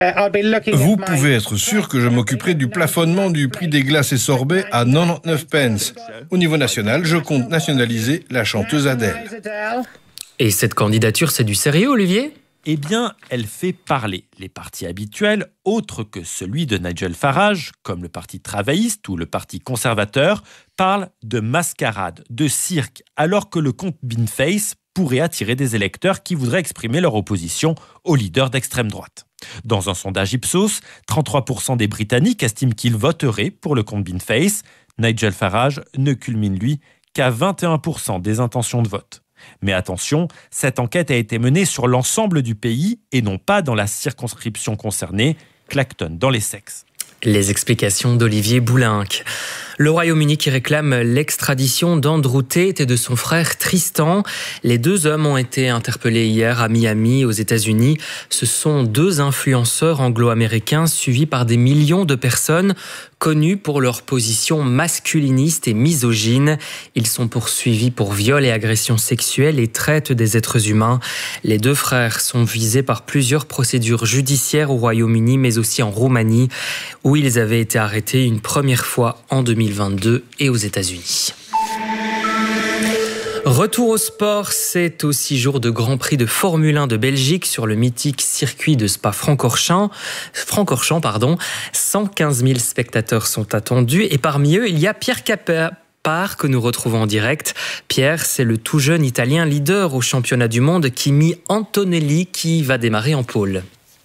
Vous pouvez être sûr que je m'occuperai du plafonnement du prix des glaces et sorbets à 99 pence. Au niveau national, je compte nationaliser la chanteuse Adèle. Et cette candidature, c'est du sérieux, Olivier ? Eh bien, elle fait parler. Les partis habituels, autres que celui de Nigel Farage, comme le Parti travailliste ou le Parti conservateur, parlent de mascarade, de cirque, alors que le compte Beanface pourrait attirer des électeurs qui voudraient exprimer leur opposition au leader d'extrême droite. Dans un sondage Ipsos, 33% des Britanniques estiment qu'ils voteraient pour le compte Beanface. Nigel Farage ne culmine, lui, qu'à 21% des intentions de vote. Mais attention, cette enquête a été menée sur l'ensemble du pays et non pas dans la circonscription concernée, Clacton, dans l'Essex. Les explications d'Olivier Boulinck. Le Royaume-Uni qui réclame l'extradition d'Andrew Tate et de son frère Tristan. Les deux hommes ont été interpellés hier à Miami, aux États-Unis. Ce sont deux influenceurs anglo-américains suivis par des millions de personnes connus pour leur position masculiniste et misogyne. Ils sont poursuivis pour viol et agression sexuelle et traite des êtres humains. Les deux frères sont visés par plusieurs procédures judiciaires au Royaume-Uni, mais aussi en Roumanie, où ils avaient été arrêtés une première fois en 2022 et aux États-Unis. Retour au sport, c'est au 6 jours de Grand Prix de Formule 1 de Belgique sur le mythique circuit de Spa-Francorchamps. 115 000 spectateurs sont attendus et parmi eux, il y a Pierre Capard que nous retrouvons en direct. Pierre, c'est le tout jeune Italien leader au championnat du monde, Kimi Antonelli, qui va démarrer en pole.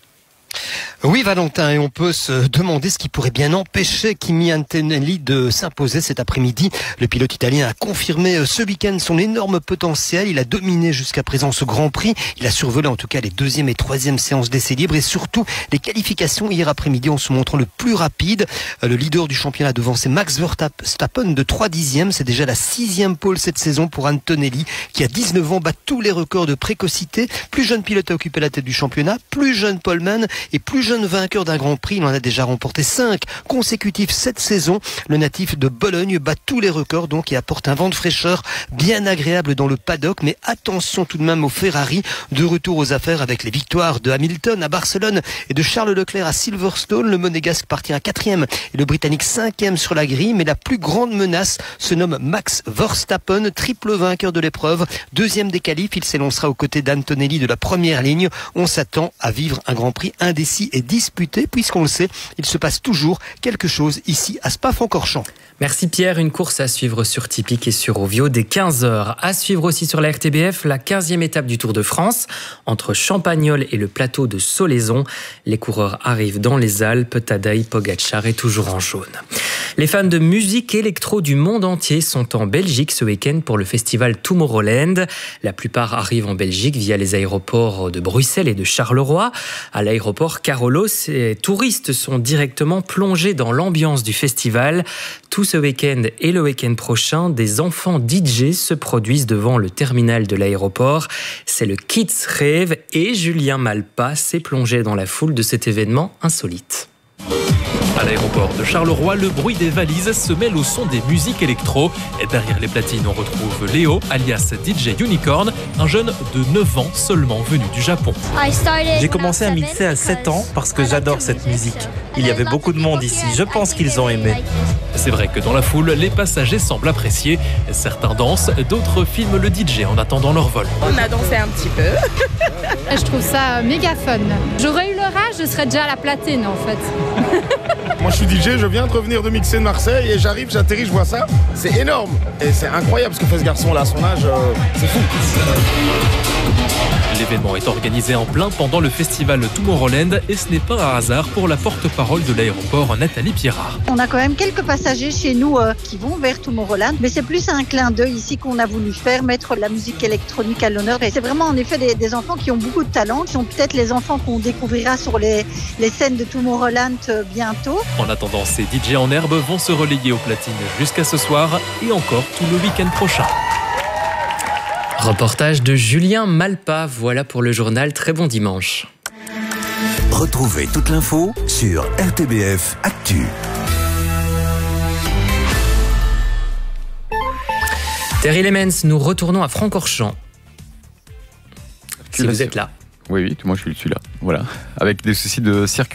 Oui, Valentin, et on peut se demander ce qui pourrait bien empêcher Kimi Antonelli de s'imposer cet après-midi. Le pilote italien a confirmé ce week-end son énorme potentiel. Il a dominé jusqu'à présent ce Grand Prix. Il a survolé en tout cas les deuxième et troisième séances d'essais libres et surtout les qualifications hier après-midi en se montrant le plus rapide. Le leader du championnat devancé Max Verstappen de 3/10. C'est déjà la 6e pole cette saison pour Antonelli qui à 19 ans bat tous les records de précocité. Plus jeune pilote à occuper la tête du championnat, plus jeune poleman et plus jeune vainqueur d'un Grand Prix. Il en a déjà remporté 5 consécutifs cette saison. Le natif de Bologne bat tous les records donc et apporte un vent de fraîcheur bien agréable dans le paddock. Mais attention tout de même aux Ferrari, de retour aux affaires avec les victoires de Hamilton à Barcelone et de Charles Leclerc à Silverstone. Le Monégasque partira 4e et le Britannique 5e sur la grille. Mais la plus grande menace se nomme Max Verstappen, triple vainqueur de l'épreuve. 2e des qualifs, il s'élancera aux côtés d'Antonelli de la première ligne. On s'attend à vivre un Grand Prix indécis et disputé, puisqu'on le sait, il se passe toujours quelque chose ici à Spa-Francorchamps. Merci Pierre, une course à suivre sur Tipic et sur Ovio dès 15h. À suivre aussi sur la RTBF, la 15e étape du Tour de France, entre Champagnole et le plateau de Solaizon. Les coureurs arrivent dans les Alpes, Tadej Pogačar est toujours en jaune. Les fans de musique électro du monde entier sont en Belgique ce week-end pour le festival Tomorrowland. La plupart arrivent en Belgique via les aéroports de Bruxelles et de Charleroi. À l'aéroport Carolo, ces touristes sont directement plongés dans l'ambiance du festival. Tout ce week-end et le week-end prochain, des enfants DJ se produisent devant le terminal de l'aéroport. C'est le Kids Rave et Julien Malpa s'est plongé dans la foule de cet événement insolite. À l'aéroport de Charleroi, le bruit des valises se mêle au son des musiques électro. Et derrière les platines, on retrouve Léo, alias DJ Unicorn, un jeune de 9 ans seulement venu du Japon. J'ai commencé à mixer à 7 ans parce que j'adore cette musique. Il y avait beaucoup de monde ici, je pense qu'ils ont aimé. C'est vrai que dans la foule, les passagers semblent apprécier. Certains dansent, d'autres filment le DJ en attendant leur vol. On a dansé un petit peu. Je trouve ça méga fun. J'aurais eu leur âge, je serais déjà à la platine en fait. Moi je suis DJ, je viens de revenir de mixer de Marseille et j'arrive, j'atterris, je vois ça. C'est énorme et c'est incroyable ce que fait ce garçon là à son âge, c'est fou. L'événement est organisé en plein pendant le festival Tomorrowland et ce n'est pas un hasard pour la porte-parole de l'aéroport Nathalie Pierrard. On a quand même quelques passagers chez nous qui vont vers Tomorrowland, mais c'est plus un clin d'œil ici qu'on a voulu faire, mettre la musique électronique à l'honneur. Et c'est vraiment en effet des enfants qui ont beaucoup de talent, qui sont peut-être les enfants qu'on découvrira sur les scènes de Tomorrowland bientôt. En attendant, ces DJ en herbe vont se relayer aux platines jusqu'à ce soir et encore tout le week-end prochain. Reportage de Julien Malpa, voilà pour le journal. Très bon dimanche. Retrouvez toute l'info sur RTBF Actu. Terry Lemens, nous retournons à Francorchamps. Si vous êtes là. Oui, moi je suis celui-là. Voilà. Avec des soucis de circuit.